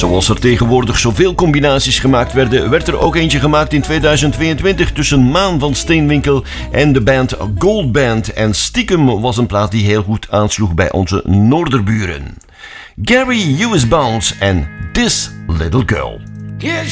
Zoals er tegenwoordig zoveel combinaties gemaakt werden, werd er ook eentje gemaakt in 2022 tussen Maan van Steenwinkel en de band Gold Band. En stiekem was een plaat die heel goed aansloeg bij onze Noorderburen. Gary US Bounce en This Little Girl. Here's